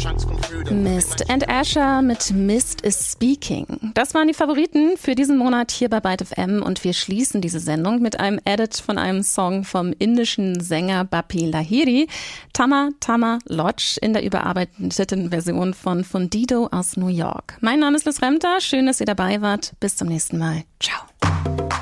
Mist and Asher mit Mist is Speaking. Das waren die Favoriten für diesen Monat hier bei Byte FM und wir schließen diese Sendung mit einem Edit von einem Song vom indischen Sänger Bappi Lahiri, Tama Tama Lodge, in der überarbeiteten Version von Fundido aus New York. Mein Name ist Liz Remter, schön, dass ihr dabei wart. Bis zum nächsten Mal. Ciao.